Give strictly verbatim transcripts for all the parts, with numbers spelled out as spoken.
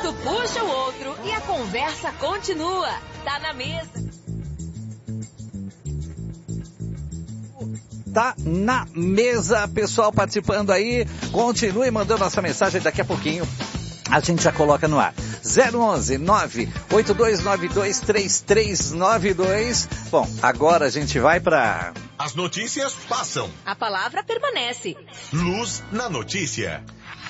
assunto puxa o outro e a conversa continua. Tá na mesa. Tá na mesa, pessoal participando aí. Continue mandando nossa mensagem, daqui a pouquinho a gente já coloca no ar. zero onze, nove oito dois nove dois, três três nove dois. Bom, agora a gente vai para... As notícias passam. A palavra permanece. Luz na notícia.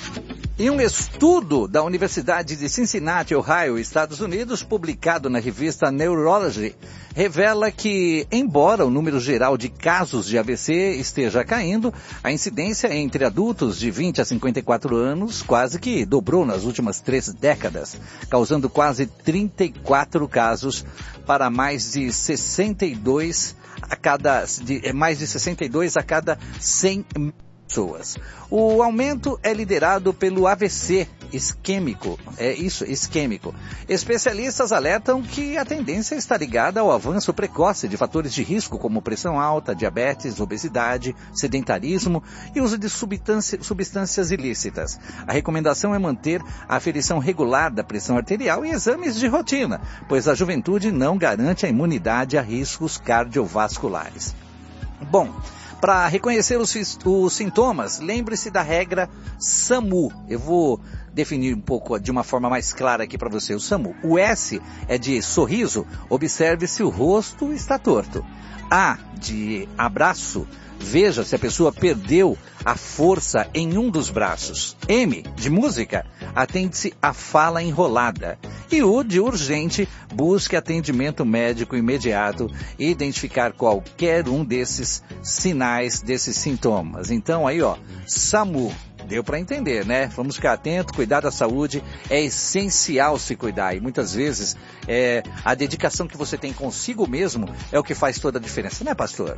E um estudo da Universidade de Cincinnati, Ohio, Estados Unidos, publicado na revista Neurology, revela que, embora o número geral de casos de A V C esteja caindo, a incidência entre adultos de vinte a cinquenta e quatro anos quase que dobrou nas últimas três décadas, causando quase trinta e quatro casos para mais de sessenta e dois a cada, de, mais de sessenta e dois a cada cem pessoas. O aumento é liderado pelo A V C isquêmico, é isso, isquêmico. Especialistas alertam que a tendência está ligada ao avanço precoce de fatores de risco como pressão alta, diabetes, obesidade, sedentarismo e uso de substância, substâncias ilícitas. A recomendação é manter a aferição regular da pressão arterial e exames de rotina, pois a juventude não garante a imunidade a riscos cardiovasculares. Bom, para reconhecer os, os sintomas, lembre-se da regra SAMU. Eu vou definir um pouco de uma forma mais clara aqui para você. O SAMU. O S é de sorriso, observe se o rosto está torto. A de abraço, veja se a pessoa perdeu a força em um dos braços. M de música, atente-se à fala enrolada. E U de urgente, busque atendimento médico imediato e identificar qualquer um desses sinais, desses sintomas. Então aí ó, SAMU. Deu para entender, né? Vamos ficar atentos, cuidar da saúde, é essencial se cuidar. E muitas vezes é, a dedicação que você tem consigo mesmo é o que faz toda a diferença, né, pastor?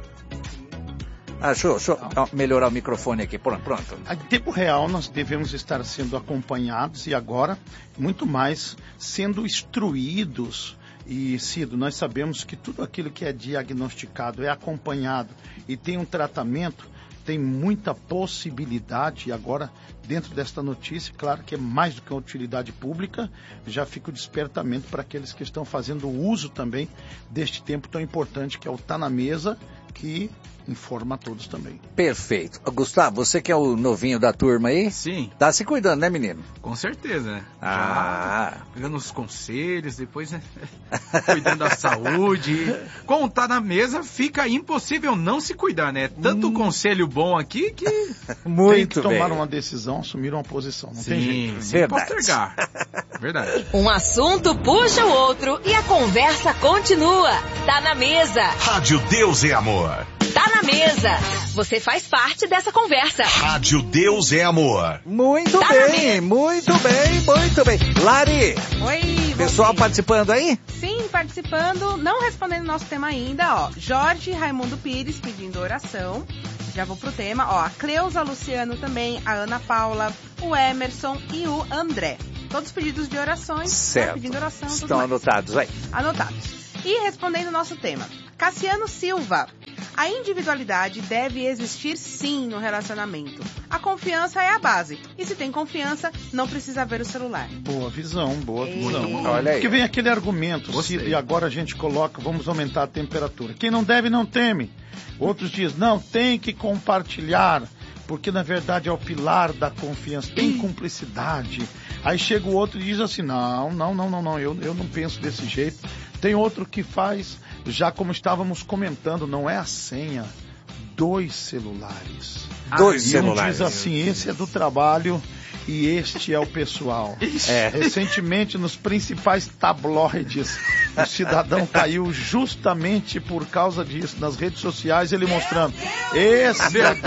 Ah, deixa eu, deixa eu melhorar o microfone aqui. Pronto, pronto. Em tempo real, nós devemos estar sendo acompanhados e agora, muito mais, sendo instruídos. E, Cido, nós sabemos que tudo aquilo que é diagnosticado, é acompanhado e tem um tratamento, tem muita possibilidade. E agora, dentro desta notícia, claro que é mais do que uma utilidade pública, já fica o despertamento para aqueles que estão fazendo uso também deste tempo tão importante que é o Tá na Mesa, que informa a todos também. Perfeito. Gustavo, você que é o novinho da turma aí? Sim. Tá se cuidando, né, menino? Com certeza, né? Ah. Já pegando os conselhos, depois, né? Cuidando da saúde. Com o Tá na Mesa, fica impossível não se cuidar, né? Tanto hum. conselho bom aqui que... Muito tem que tomar bem. uma decisão, assumir uma posição. Não sim, tem jeito. Sem postergar. Verdade. Um assunto puxa o outro e a conversa continua. Tá na mesa. Rádio Deus é Amor. Tá na mesa. Você faz parte dessa conversa. Rádio Deus é Amor. Muito tá bem, muito bem, muito bem. Lari. Oi. Pessoal voltei. participando aí? Sim, participando. Não respondendo nosso tema ainda, ó. Jorge Raimundo Pires pedindo oração. Já vou pro tema, ó. A Cleusa Luciano também, a Ana Paula, o Emerson e o André. Todos pedidos de orações. Certo. Né? Pedindo oração. Estão anotados aí. Anotados. E respondendo o nosso tema. Cassiano Silva. A individualidade deve existir sim no relacionamento. A confiança é a base. E se tem confiança, não precisa ver o celular. Boa visão, boa Ei. visão. Olha aí. Porque vem aquele argumento, Cido, e agora a gente coloca, vamos aumentar a temperatura. Quem não deve, não teme. Outros dizem, não, tem que compartilhar, porque na verdade é o pilar da confiança, tem cumplicidade. Aí chega o outro e diz assim, não, não, não, não, não, eu, eu não penso desse jeito. Tem outro que faz, já como estávamos comentando, não é a senha, dois celulares. Dois e celulares. Um diz assim, esse é do trabalho e este é o pessoal. É. Recentemente, nos principais tabloides, o cidadão caiu justamente por causa disso, nas redes sociais, ele mostrando, esse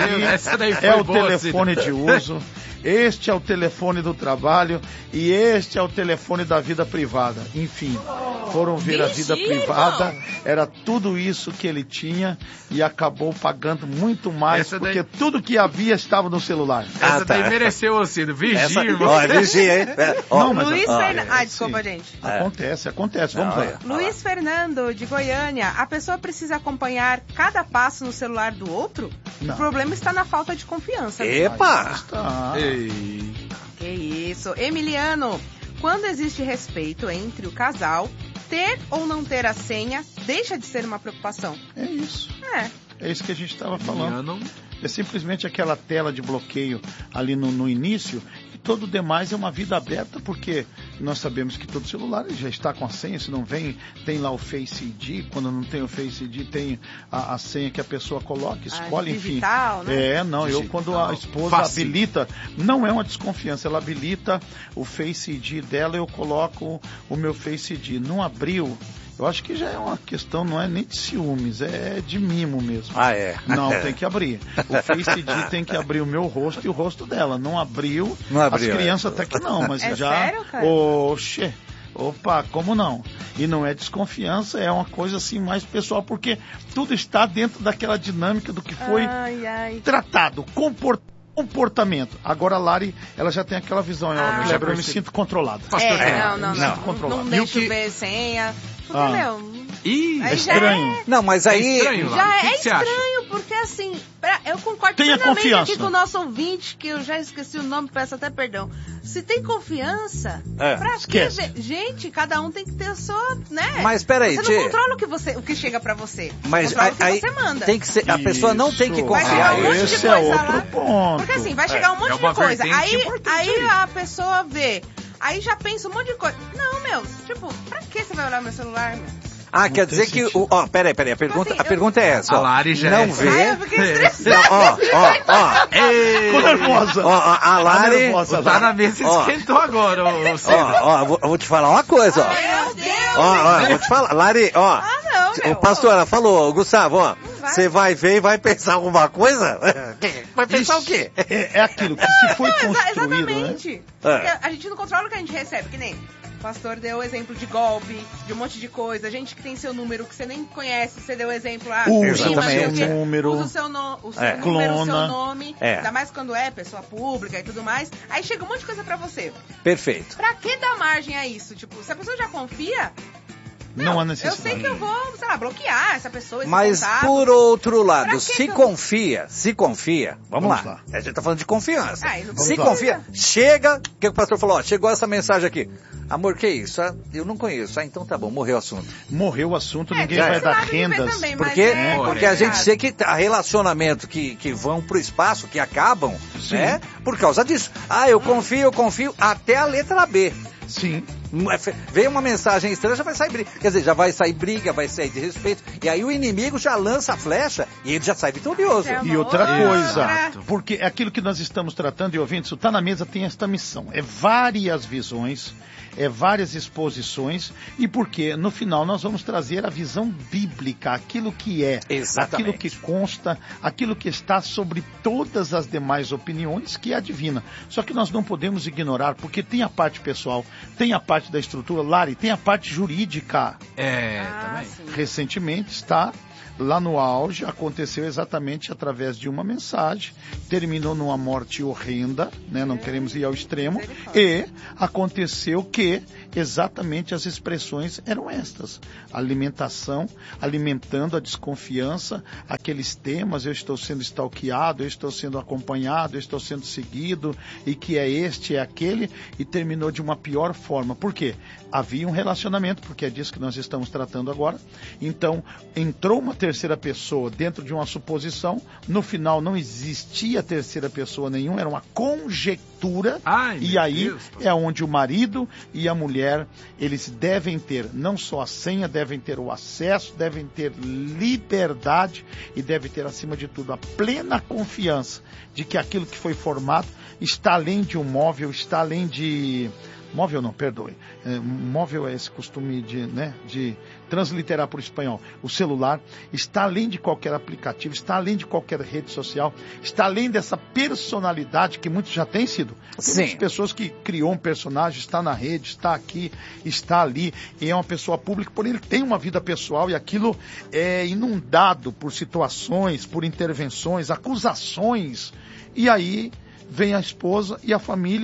aqui é o telefone de uso, este é o telefone do trabalho e este é o telefone da vida privada. Enfim, foram ver a vida privada, era tudo isso que ele tinha e acabou pagando muito mais, Essa porque daí... tudo que havia estava no celular. Essa Ah, tá. daí mereceu, Cido. Vigia, Essa... irmão. Ó, vigia, hein? É. Ó, Não, mas- Luiz ah, Fernando... é, Ai, desculpa, sim. gente. Acontece, acontece. Vamos Não, lá. é. Luiz Fernando, de Goiânia. A pessoa precisa acompanhar cada passo no celular do outro? Não. O problema está na falta de confiança. Epa! Tá. Ei. Que isso. Emiliano, quando existe respeito entre o casal, ter ou não ter a senha deixa de ser uma preocupação. É isso. É. É isso que a gente estava falando. Eu não- É simplesmente aquela tela de bloqueio ali no, no início, e todo o demais é uma vida aberta, porque nós sabemos que todo celular já está com a senha, se não vem, tem lá o Face I D, quando não tem o Face I D, tem a, a senha que a pessoa coloca, escolhe, enfim. digital, né? É, não, eu Digital. quando a esposa Fácil. habilita, não é uma desconfiança, ela habilita o Face I D dela, eu coloco o meu Face I D. Não abriu, eu acho que já é uma questão, não é nem de ciúmes, é de mimo mesmo. Ah, é? Não, tem que abrir. O Face I D tem que abrir o meu rosto e o rosto dela. Não abriu. Não abriu, As crianças até que não, mas É já. sério, cara? Oxê. Opa, como não? E não é desconfiança, é uma coisa assim mais pessoal, porque tudo está dentro daquela dinâmica do que foi Ai, ai. tratado, compor- comportamento. Agora a Lari, ela já tem aquela visão, ela, Ah. Kleber, eu me sinto controlado. Pastor, É, é, não, não, me não. sinto controlado. Não E o deixa que- ver senha. Porque, Ah. meu, Ih, Aí É já estranho. Não, mas é aí... estranho, Lari. já O que é que você acha? estranho, porque assim, pra- eu concordo Tenha plenamente confiança. aqui com o nosso ouvinte, que eu já esqueci o nome, peço até perdão. Se tem confiança, É, pra que esquece. ver? Gente, cada um tem que ter a sua, né? Mas peraí, Você Tchê. não controla o que, você, o que chega pra você. Mas controla aí, o que aí você manda. tem que ser, a pessoa não tem que Isso. Vai chegar confiar. um monte de Esse é coisa outro lá. ponto. Porque assim, vai chegar um monte É uma de coisa. vertente Aí, importante aí aí. a pessoa vê. Aí já pensa um monte de coisa. Não, meu, tipo, pra que você vai olhar meu celular, meu? Ah, quer Não dizer tem que... sentido. o- Ó, peraí, peraí, a pergunta, assim, a eu- pergunta é essa. A ó. Lari já não é- vê... Ai, eu fiquei estressada. Não, ó, ó, ó. Ei, Ficou nervosa. Ó, ó, a Lari... nervosa, tá na mesa, Ó. esquentou agora, ô Ó, Cida. ó, eu vou, eu vou te falar uma coisa, ó. Meu Deus! Ó, ó, eu vou te falar. Lari, ó. Ah, não, meu. O pastor, ela falou, Gustavo, ó. vai. Você vai ver e vai pensar alguma coisa? Vai pensar o quê? É, é aquilo que se foi Não, exa- construído, né? exatamente. É. Porque a gente não controla o que a gente recebe, que nem o pastor deu exemplo de golpe, de um monte de coisa. Gente que tem seu número que você nem conhece, você deu exemplo, ah, Usa prima, o seu não sei o quê. número. Usa o seu, no, o seu É. número, o seu Clona. nome, É. ainda mais quando é pessoa pública e tudo mais. Aí chega um monte de coisa pra você. Perfeito. Pra que dar margem a isso? Tipo, se a pessoa já confia, Não há eu necessidade. sei que eu vou, sei lá, bloquear essa pessoa, esse Mas contato. por outro lado, Pra que se que eu- confia, se confia, vamos, Vamos lá. lá. A gente tá falando de confiança. Ah, e não se precisa. confia, chega, o que o pastor falou? Ó, chegou essa mensagem aqui. Amor, que isso? Ah, eu não conheço. Ah, então tá bom, morreu o assunto. Morreu o assunto, É, ninguém tem vai esse dar lado de ver rendas. também, mas Porque, é porque a gente complicado. sei que há relacionamento que, que vão pro espaço, que acabam, Sim. né? Por causa disso. Ah, eu confio, eu confio, até a letra B. Sim. Veio uma mensagem estranha, já vai sair briga. Quer dizer, já vai sair briga, vai sair de respeito. E aí o inimigo já lança a flecha e ele já sai vitorioso. É. E outra Outra. coisa, porque aquilo que nós estamos tratando, e ouvindo, isso está na mesa, tem esta missão. É várias visões, é várias exposições, e porque no final nós vamos trazer a visão bíblica, aquilo que é, Exatamente. aquilo que consta, aquilo que está sobre todas as demais opiniões, que é a divina. Só que nós não podemos ignorar, porque tem a parte pessoal, tem a parte da estrutura, Lari, tem a parte jurídica. É, Ah, também. sim. Recentemente está lá no auge, aconteceu exatamente através de uma mensagem, terminou numa morte horrenda, né? Não queremos ir ao extremo, e aconteceu que exatamente as expressões eram estas: alimentação, alimentando a desconfiança, aqueles temas, eu estou sendo stalkeado, eu estou sendo acompanhado, eu estou sendo seguido, e que é este, é aquele, e terminou de uma pior forma. Por quê? Havia um relacionamento, porque é disso que nós estamos tratando agora, então entrou uma terceira pessoa dentro de uma suposição, no final não existia terceira pessoa nenhuma, era uma conjectura, Ai, e meu aí Deus, pastor. é onde o marido e a mulher, eles devem ter não só a senha, devem ter o acesso, devem ter liberdade e devem ter, acima de tudo, a plena confiança de que aquilo que foi formado está além de um móvel, está além de... Móvel não, perdoe. É, móvel é esse costume de, né, de transliterar para o espanhol. O celular está além de qualquer aplicativo, está além de qualquer rede social, está além dessa personalidade que muitos já têm sido. Tem Sim. muitas pessoas que criou um personagem, está na rede, está aqui, está ali, e é uma pessoa pública, porém ele tem uma vida pessoal e aquilo é inundado por situações, por intervenções, acusações, e aí vem a esposa e a família,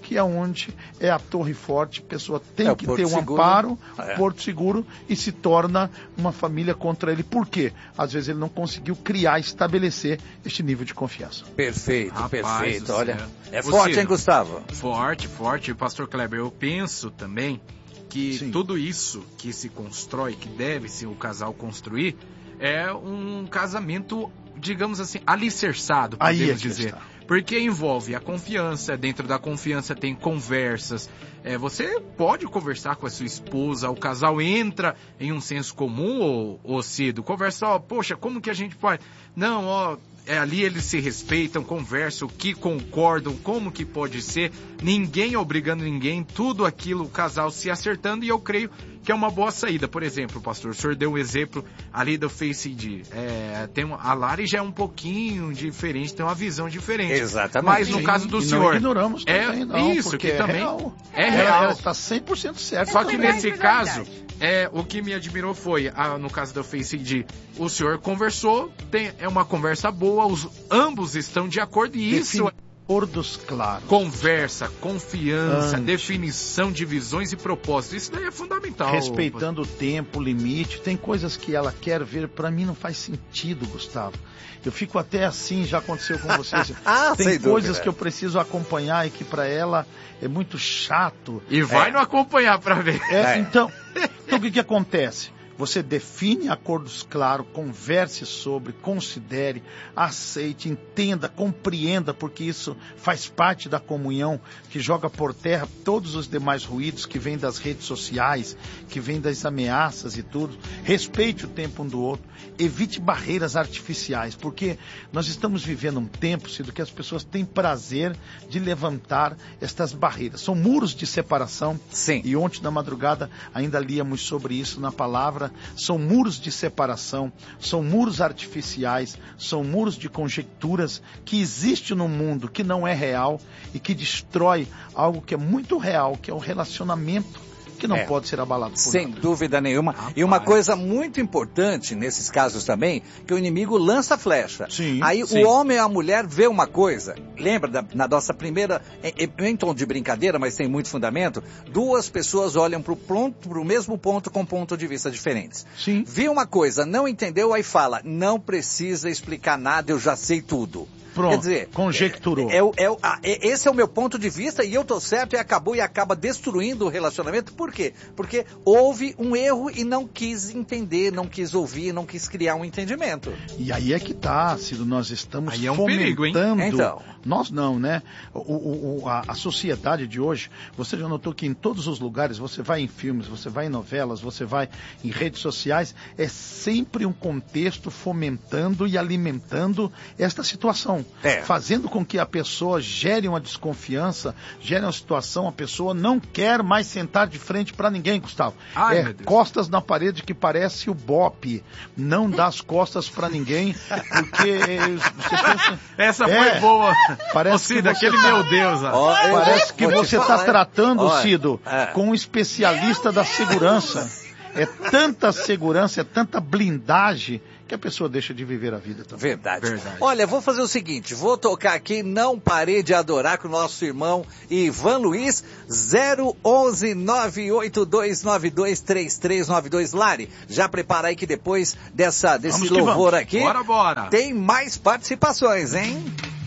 que é onde é a torre forte, a pessoa tem É o que Porto ter um Seguro. amparo, É. Porto Seguro, e se torna uma família contra ele. Por quê? Às vezes ele não conseguiu criar, estabelecer este nível de confiança. Perfeito, Rapaz perfeito. do Olha, céu. é Ô, forte, Ciro, hein, Gustavo? Forte, forte. Pastor Kleber, eu penso também que Sim. tudo isso que se constrói, que deve se o casal construir, é um casamento, digamos assim, alicerçado, Aí podemos é que dizer. está. Porque envolve a confiança, dentro da confiança tem conversas. É, você pode conversar com a sua esposa, o casal entra em um senso comum, ô, ô Cido, conversa, ó, poxa, como que a gente pode... Não, ó, é, ali eles se respeitam, conversam, o que concordam, como que pode ser, ninguém obrigando ninguém, tudo aquilo, o casal se acertando, e eu creio que é uma boa saída. Por exemplo, pastor, o senhor deu um exemplo ali do Face I D. É, tem uma, a Lari já é um pouquinho diferente, tem uma visão diferente. Exatamente. Mas no Sim, caso do e senhor... não ignoramos é também, não, isso, porque que é também real. é Ela- real. Ela está cem por cento certa. Só que Verdade, nesse verdade. caso, é, o que me admirou foi, ah, no caso do Face I D, o senhor conversou, tem, é uma conversa boa, os, ambos estão de acordo, e isso é Acordos claros. conversa, confiança, Antes. definição de visões e propósitos. Isso daí é fundamental. Respeitando o tempo, o limite. Tem coisas que ela quer ver, pra mim não faz sentido, Gustavo. Eu fico até assim, já aconteceu com vocês. Ah, Tem sem coisas dúvida. que eu preciso acompanhar e que pra ela é muito chato. E vai É. não acompanhar pra ver. É, É. Então, então, o que, que acontece? Você define acordos claros, converse sobre, considere, aceite, entenda, compreenda, porque isso faz parte da comunhão que joga por terra todos os demais ruídos que vêm das redes sociais, que vêm das ameaças e tudo. Respeite o tempo um do outro, evite barreiras artificiais, porque nós estamos vivendo um tempo, Cido, que as pessoas têm prazer de levantar estas barreiras. São muros de separação. Sim. E ontem na madrugada ainda líamos sobre isso na palavra. São muros de separação, são muros artificiais, são muros de conjecturas que existem no mundo que não é real e que destrói algo que é muito real, que é o relacionamento, que não É. pode ser abalado por Sem nada. dúvida nenhuma. Rapaz. E uma coisa muito importante nesses casos também, que o inimigo lança flecha. Sim, Aí sim. o homem e a mulher vê uma coisa. Lembra da, na nossa primeira, em, em tom de brincadeira, mas tem muito fundamento, duas pessoas olham para o mesmo ponto com ponto de vista diferentes. Sim. Viu uma coisa, não entendeu, aí fala, não precisa explicar nada, eu já sei tudo. Pronto, Quer dizer, conjecturou. É, o- é, o- ah, é- esse é o meu ponto de vista e eu tô certo e acabou e acaba destruindo o relacionamento. Por quê? Porque houve um erro e não quis entender, não quis ouvir, não quis criar um entendimento. E aí é que tá, Cido, nós estamos Aí é um fomentando... perigo, hein? Então. Nós não, né? O, o- o- a, a sociedade de hoje, você já notou que em todos os lugares, você vai em filmes, você vai em novelas, você vai em redes sociais, é sempre um contexto fomentando e alimentando esta situação. É. Fazendo com que a pessoa gere uma desconfiança, gere uma situação, a pessoa não quer mais sentar de frente para ninguém, Gustavo. Ai, é meu Deus. costas na parede que parece o Bop. Não dá as costas para ninguém, porque você pensa... Essa foi É. boa. Parece Ô, Cido, que você aquele tá- meu Deus. ó. Ó, eu Parece vou- que vou te você está falar, hein? tratando, Olha, Cido, é. com um especialista da segurança. É tanta segurança, é tanta blindagem que a pessoa deixa de viver a vida também. Verdade. Verdade. Olha, vou fazer o seguinte, vou tocar aqui Não Parei de Adorar com o nosso irmão Ivan Luiz, zero onze nove oito dois nove dois três três nove dois. Lari, já prepara aí que depois dessa, desse Vamos que louvor vamos. aqui, Bora, bora. tem mais participações, hein?